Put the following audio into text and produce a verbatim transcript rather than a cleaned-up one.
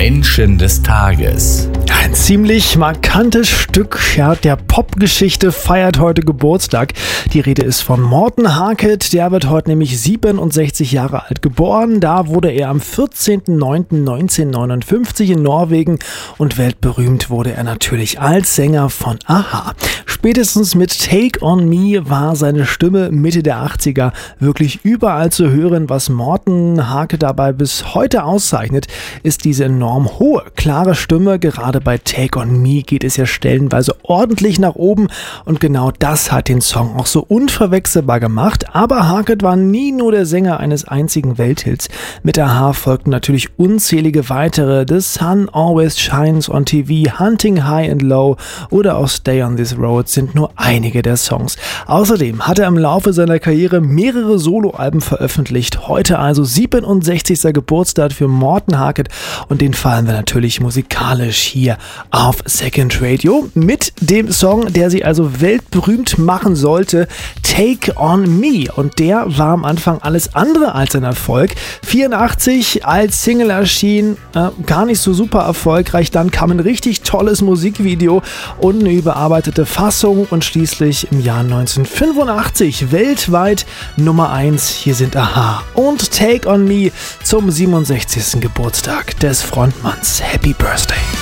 Menschen des Tages. Ein ziemlich markantes Stück ja, der Popgeschichte feiert heute Geburtstag. Die Rede ist von Morten Harket. Der wird heute nämlich siebenundsechzig Jahre alt geboren. Da wurde er am vierzehnten neunten neunzehnhundertneunundfünfzig in Norwegen und weltberühmt wurde er natürlich als Sänger von a-ha. Spätestens mit Take on Me war seine Stimme Mitte der achtziger wirklich überall zu hören. Was Morten Harket dabei bis heute auszeichnet, ist diese enorm hohe, klare Stimme. Gerade bei Take on Me geht es ja stellenweise ordentlich nach oben und genau das hat den Song auch so unverwechselbar gemacht. Aber Harket war nie nur der Sänger eines einzigen Welthits. Mit a-ha folgten natürlich unzählige weitere. The Sun Always Shines on T V, Hunting High and Low oder auch Stay on This Road sind nur einige der Songs. Außerdem hat er im Laufe seiner Karriere mehrere Soloalben veröffentlicht. Heute also siebenundsechzigster Geburtstag für Morten Harket und den feiern wir natürlich musikalisch hier auf Second Radio mit dem Song, der sie also weltberühmt machen sollte, Take on Me. Und der war am Anfang alles andere als ein Erfolg. vierundachtzig als Single erschien, äh, gar nicht so super erfolgreich. Dann kam ein richtig tolles Musikvideo und eine überarbeitete Fassung und schließlich im Jahr neunzehnhundertfünfundachtzig weltweit Nummer eins. Hier sind a-ha und Take on Me zum siebenundsechzigsten Geburtstag des Frontmanns. Happy Birthday!